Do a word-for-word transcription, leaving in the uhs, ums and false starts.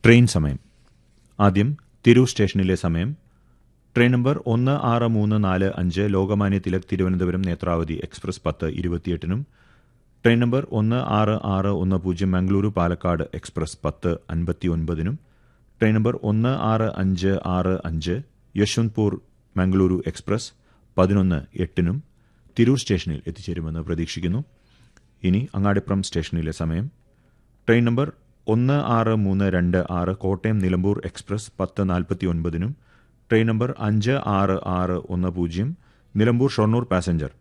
Train സമയം. ആദ്യം തിരൂർ സ്റ്റേഷനിലെ സമയം. ട്രെയിൻ നമ്പർ ഒന്ന് ആറ് മൂന്ന് നാല് അഞ്ച് ലോകമാന്യ തിലക് തിരുവനന്തപുരം നേത്രാവതി എക്സ്പ്രസ് പത്ത് ഇരുപത്തിയെട്ടിനും, ട്രെയിൻ നമ്പർ ഒന്ന് ആറ് ആറ് ഒന്ന് പൂജ്യം മംഗളൂരു പാലക്കാട് എക്സ്പ്രസ് പത്ത് അൻപത്തി ഒൻപതിനും, ട്രെയിൻ നമ്പർ ഒന്ന് ആറ് അഞ്ച് ആറ് അഞ്ച് യശ്വന്ത്പൂർ മംഗളൂരു എക്സ്പ്രസ് പതിനൊന്ന് എട്ടിനും തിരൂർ സ്റ്റേഷനിൽ എത്തിച്ചേരുമെന്ന് പ്രതീക്ഷിക്കുന്നു. ഇനി അങ്ങാടിപ്പുറം സ്റ്റേഷനിലെ സമയം. ട്രെയിൻ നമ്പർ ഒന്ന് ആറ് മൂന്ന് രണ്ട് ആറ് കോട്ടയം നിലമ്പൂർ എക്സ്പ്രസ് പത്ത് നാൽപ്പത്തി ഒൻപതിനും, ട്രെയിൻ നമ്പർ അഞ്ച് ആറ് ആറ് ഒന്ന് പൂജ്യം നിലമ്പൂർ ഷൊർണൂർ പാസഞ്ചർ